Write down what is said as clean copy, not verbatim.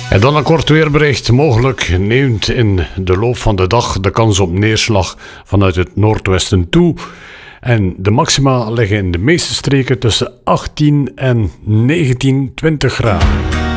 En dan een kort weerbericht. Mogelijk neemt in de loop van de dag de kans op neerslag vanuit het noordwesten toe. En de maxima liggen in de meeste streken tussen 18 en 19, 20 graden.